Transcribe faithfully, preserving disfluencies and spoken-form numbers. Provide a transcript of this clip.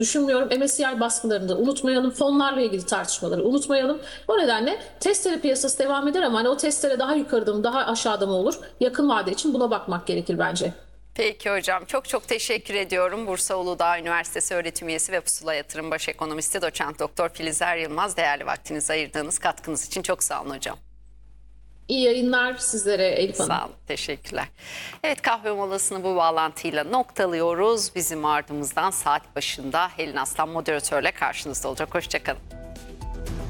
düşünmüyorum. M S C I baskılarını da unutmayalım. Fonlarla ilgili tartışmaları unutmayalım. O nedenle testere piyasası devam eder ama hani o testere daha yukarıda mı daha aşağıda mı olur? Yakın vade için buna bakmak gerekir bence. Peki hocam, çok çok teşekkür ediyorum. Bursa Uludağ Üniversitesi öğretim üyesi ve Pusula Yatırım Baş Ekonomisti Doçent Doktor Filizer Yılmaz, değerli vaktinizi ayırdığınız katkınız için çok sağ olun hocam. İyi yayınlar sizlere Elif Hanım. Sağ olun, teşekkürler. Evet, kahve molasını bu bağlantıyla noktalıyoruz. Bizim ardımızdan saat başında Helin Aslan moderatörle karşınızda olacak. Hoşçakalın.